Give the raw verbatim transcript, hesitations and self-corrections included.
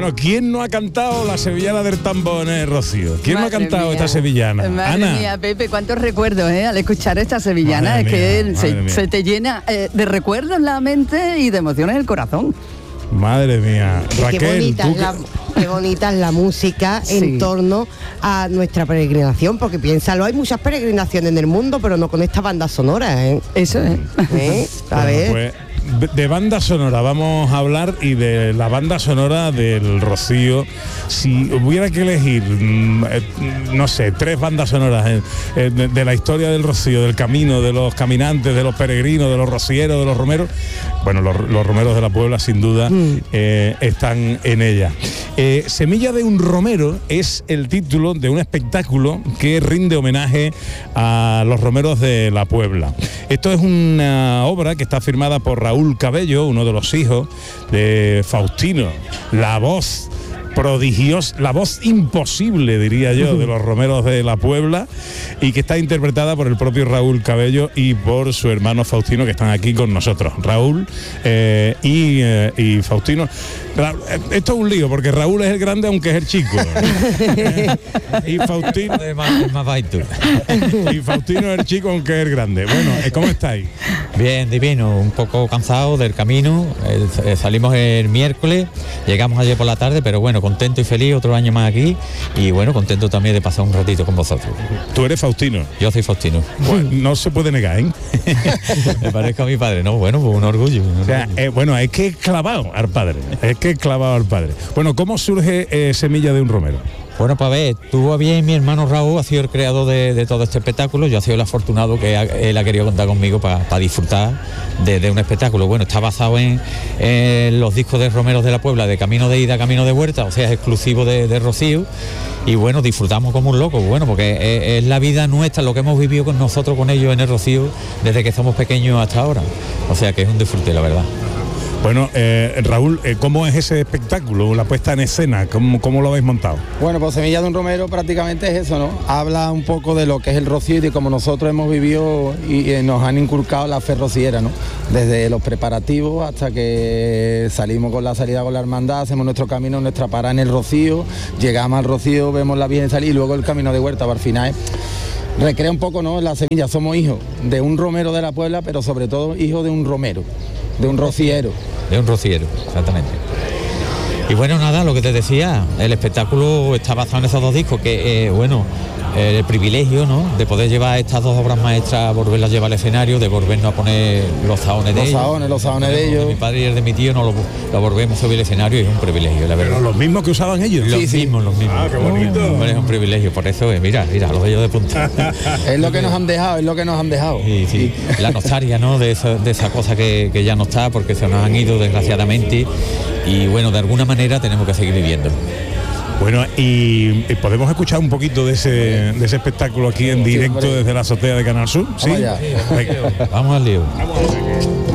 Bueno, ¿quién no ha cantado la sevillana del tambor, eh, Rocío? ¿Quién Madre no ha cantado mía. esta sevillana? Madre Ana. mía, Pepe, cuántos recuerdos, ¿eh? Al escuchar esta sevillana, Madre es que mía, se, madre mía. se te llena eh, de recuerdos la mente y de emociones el corazón. Madre mía. Qué Raquel, bonita, tú es la, qué bonita es la música Sí. en torno a nuestra peregrinación, porque piénsalo, hay muchas peregrinaciones en el mundo, pero no con esta banda sonora, ¿eh? Eso es. ¿Eh? A Bueno, ver. pues, de banda sonora vamos a hablar y de la banda sonora del Rocío. Si hubiera que elegir, mm, eh, no sé, tres bandas sonoras eh, eh, de, de la historia del Rocío, del camino, de los caminantes, de los peregrinos, de los rocieros, de los romeros, bueno, los, los romeros de la Puebla sin duda Mm. eh, están en ella. Eh, Semilla de un romero es el título de un espectáculo que rinde homenaje a los romeros de la Puebla. Esto es una obra que está firmada por Raúl Cabello, uno de los hijos de Faustino, la voz prodigiosa, la voz imposible, diría yo, de los romeros de la Puebla, y que está interpretada por el propio Raúl Cabello y por su hermano Faustino, que están aquí con nosotros. Raúl eh, y, eh, y Faustino. Ra- esto es un lío, porque Raúl es el grande, aunque es el chico. y Faustino Es más, es más baito. y Faustino es el chico, aunque es el grande. Bueno, eh, ¿cómo estáis? Bien, divino, un poco cansado del camino. eh, eh, salimos el miércoles, llegamos ayer por la tarde, pero bueno, contento y feliz, otro año más aquí, y bueno, contento también de pasar un ratito con vosotros. Tú eres Faustino. Yo soy Faustino. Pues no se puede negar, ¿eh? Me parezco a mi padre, ¿no? Bueno, pues un orgullo. un O sea, orgullo. eh, bueno, es que es clavado al padre. Es que es clavado al padre. Bueno, ¿cómo surge eh, Semilla de un romero? Bueno, pues a ver, tuvo bien mi hermano Raúl, ha sido el creador de, de todo este espectáculo. Yo he sido el afortunado que ha- él ha querido contar conmigo para disfrutar de, de un espectáculo. Bueno, está basado en, en los discos de romeros de la Puebla, de Camino de Ida, Camino de Vuelta, o sea, es exclusivo de, de Rocío. Y bueno, disfrutamos como un loco, bueno, porque es, es la vida nuestra, lo que hemos vivido con nosotros, con ellos en el Rocío, desde que somos pequeños hasta ahora. O sea, que es un disfrute, la verdad. Bueno, eh, Raúl, eh, ¿cómo es ese espectáculo, la puesta en escena? ¿Cómo, cómo lo habéis montado? Bueno, pues Semilla de un Romero prácticamente es eso, ¿no? Habla un poco de lo que es el rocío y de cómo nosotros hemos vivido y eh, nos han inculcado la fe rociera, ¿no? Desde los preparativos hasta que salimos con la salida con la hermandad, hacemos nuestro camino, nuestra parada en el Rocío, llegamos al Rocío, vemos la Virgen salir y luego el camino de vuelta, para el final recrea un poco, ¿no? La semilla, somos hijos de un romero de la Puebla, pero sobre todo hijos de un romero, de un rociero. De un rociero, exactamente. Y bueno, nada, lo que te decía, el espectáculo está basado en esos dos discos, que eh, bueno, eh, el privilegio, ¿no?, de poder llevar estas dos obras maestras, volverlas a llevar al escenario, de volvernos a poner los saones de Los ellos. saones, los saones de De ellos. mi padre y el de mi tío, nos lo, lo volvemos a subir al escenario y es un privilegio, la verdad. Pero los mismos que usaban ellos. Los Sí, sí. mismos, los mismos. Ah, qué bonito. Hombre, es un privilegio, por eso, eh, mira, mira, los bellos de punta. Es lo que nos han dejado, es lo que nos han dejado. Sí, sí. La nostalgia, ¿no?, de esa, de esa cosa que, que ya no está, porque se nos han ido desgraciadamente, y bueno, de alguna manera tenemos que seguir viviendo. Bueno, y, y podemos escuchar un poquito de ese, de ese espectáculo aquí en directo hombre. desde la azotea de Canal Sur. ¿Sí? Vamos allá. Venga. Vamos al lío. Vamos a ver qué-